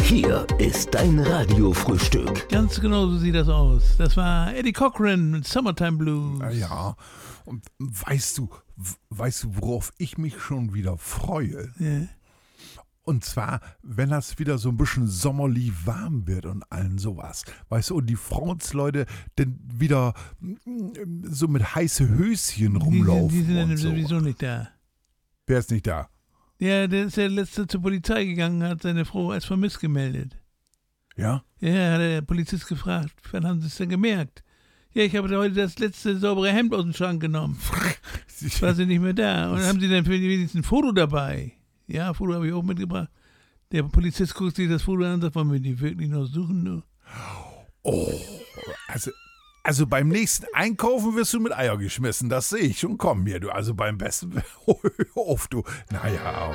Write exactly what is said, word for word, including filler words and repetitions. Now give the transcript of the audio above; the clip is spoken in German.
Hier ist dein Radiofrühstück. Ganz genau so sieht das aus. Das war Eddie Cochran mit Summertime Blues. Ja, und weißt du, weißt du, worauf ich mich schon wieder freue? Ja. Und zwar, wenn das wieder so ein bisschen sommerlich warm wird und allen sowas. Weißt du, und die Frauensleute dann wieder so mit heiße Höschen rumlaufen. Die sind, die sind und dann so. sowieso nicht da. Wer ist nicht da? Ja, der ist ja letzte zur Polizei gegangen, hat seine Frau als vermisst gemeldet. Ja? Ja, hat der Polizist gefragt, wann haben Sie es denn gemerkt? Ja, ich habe heute das letzte saubere Hemd aus dem Schrank genommen. War sie nicht mehr da. Und haben Sie dann wenigstens ein Foto dabei? Ja, Foto habe ich auch mitgebracht. Der Polizist guckt sich das Foto an und sagt, wollen wir die wirklich noch suchen? Du? Oh, also, also beim nächsten Einkaufen wirst du mit Eier geschmissen, das sehe ich schon kommen hier, du. Also beim besten, hör auf, du. Naja,